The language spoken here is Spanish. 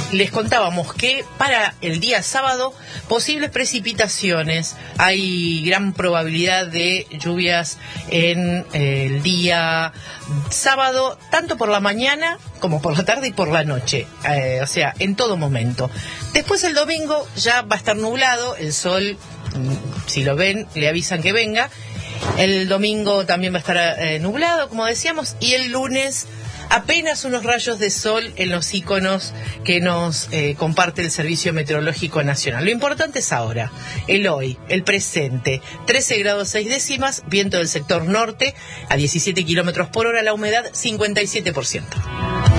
les contábamos que para el día sábado, posibles precipitaciones. Hay gran probabilidad de lluvias en el día sábado, tanto por la mañana como por la tarde y por la noche. O sea, en todo momento. Después el domingo ya va a estar nublado, el sol, si lo ven, le avisan que venga. El domingo también va a estar nublado, como decíamos, y el lunes apenas unos rayos de sol en los iconos que nos comparte el Servicio Meteorológico Nacional. Lo importante es ahora, el hoy, el presente. 13 grados 6 décimas, viento del sector norte a 17 kilómetros por hora, la humedad 57%.